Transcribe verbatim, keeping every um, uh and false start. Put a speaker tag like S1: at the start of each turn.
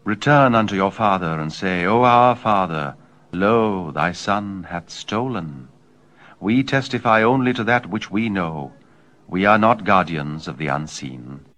S1: Return unto your father, and say, O our father, lo, thy son hath stolen. We testify only to that which we know. We are not guardians of the unseen.